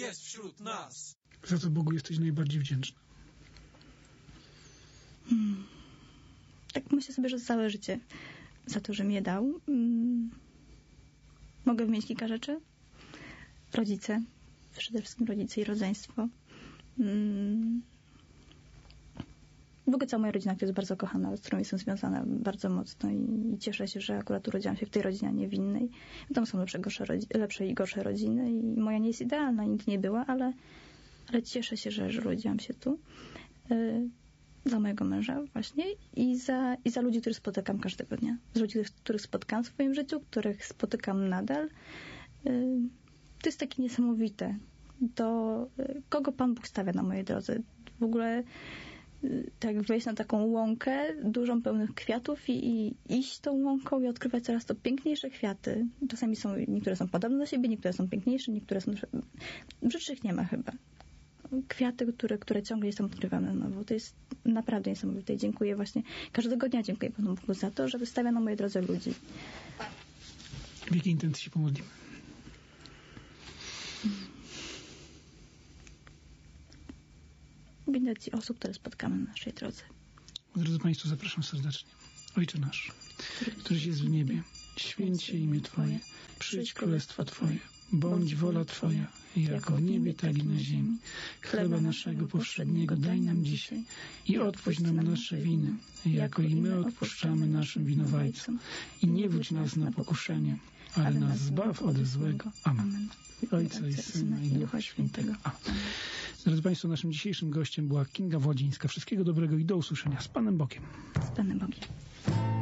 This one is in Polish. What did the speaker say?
jest wśród nas. Za co Bogu jesteś najbardziej wdzięczna? Tak myślę sobie, że całe życie za to, że mnie dał. Mogę wymienić kilka rzeczy. Rodzice. Przede wszystkim rodzice i rodzeństwo. W ogóle cała moja rodzina, która jest bardzo kochana, z którą jestem związana bardzo mocno i cieszę się, że akurat urodziłam się w tej rodzinie, a nie w innej. Tam są lepsze i gorsze rodziny i moja nie jest idealna, nigdy nie była, ale cieszę się, że urodziłam się tu. Za mojego męża właśnie i za ludzi, których spotykam każdego dnia. Z ludzi, których spotkałam w swoim życiu, których spotykam nadal. To jest takie niesamowite. Kogo Pan Bóg stawia na mojej drodze. W ogóle tak wejść na taką łąkę dużą, pełnych kwiatów i iść tą łąką i odkrywać coraz to piękniejsze kwiaty. Czasami niektóre są podobne do siebie, niektóre są piękniejsze, niektóre są... Brzydszych nie ma chyba. Kwiaty, które ciągle są odkrywane na nowo. To jest naprawdę niesamowite. I dziękuję właśnie, każdego dnia dziękuję Panu Bogu za to, że wystawia na mojej drodze ludzi. W jakiej intencji się pomodlimy? Intencji osób, które spotkamy na naszej drodze. Drodzy Państwo, zapraszam serdecznie. Ojcze nasz, któryś jest w niebie, święć się imię Twoje, przyjdź królestwo Twoje, bądź wola Twoja, jako w niebie, tak i na ziemi. Chleba naszego powszedniego daj nam dzisiaj i odpuść nam nasze winy, jako i my odpuszczamy naszym winowajcom. I nie wódź nas na pokuszenie, ale nas zbaw od złego. Amen. Ojca i Syna i Ducha Świętego. Amen. Drodzy Państwo, naszym dzisiejszym gościem była Kinga Włodzińska. Wszystkiego dobrego i do usłyszenia. Z Panem Bogiem. Z Panem Bogiem.